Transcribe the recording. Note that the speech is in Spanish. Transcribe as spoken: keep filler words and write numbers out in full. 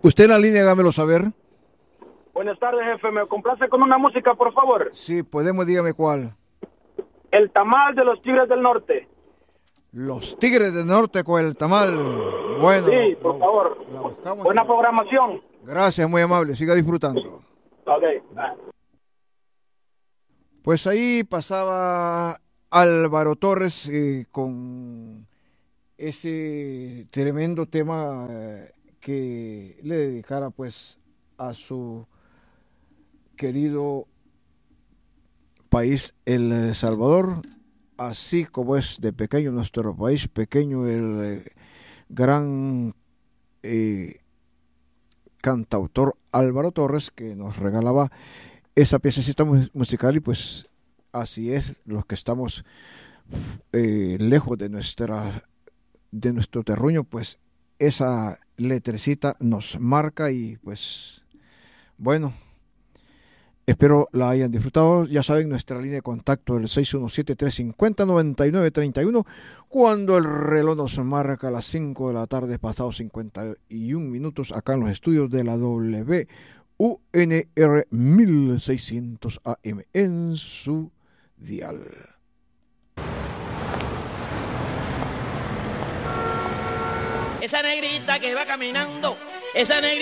Usted en la línea, hágamelo saber. Buenas tardes, jefe. ¿Me complace con una música, por favor? Sí, podemos, dígame cuál. El tamal de los Tigres del Norte. Los Tigres del Norte con el tamal. Bueno. Sí, por lo, favor. la buscamos. Buena programación. Gracias, muy amable. Siga disfrutando. Ok. Pues ahí pasaba Álvaro Torres eh, con ese tremendo tema eh, que le dedicara pues a su querido país El Salvador, así como es de pequeño nuestro país, pequeño el eh, gran eh, cantautor Álvaro Torres, que nos regalaba esa piececita musical. Y pues así es, los que estamos eh, lejos de nuestra de nuestro terruño, pues esa letrecita nos marca. Y pues bueno, espero la hayan disfrutado. Ya saben, nuestra línea de contacto el seis uno siete, tres cinco cero, nueve nueve tres uno. Cuando el reloj nos marca las cinco de la tarde, pasados cincuenta y un minutos, acá en los estudios de la W U N R mil seiscientos A M en su dial. Esa negrita que va caminando, esa negrita